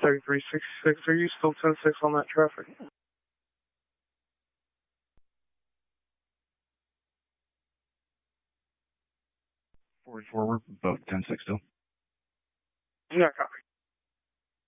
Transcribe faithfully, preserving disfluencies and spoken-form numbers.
thirty-three sixty-six. Are you still ten six on that traffic? forward, forward, both ten six still. Yeah, copy.